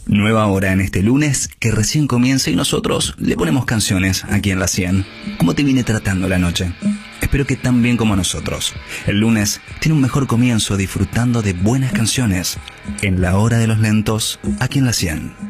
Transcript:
Nueva hora en este lunes que recién comienza y nosotros le ponemos canciones aquí en la 100. ¿Cómo te viene tratando la noche? Espero que tan bien como nosotros. El lunes tiene un mejor comienzo disfrutando de buenas canciones en la hora de los lentos aquí en la 100.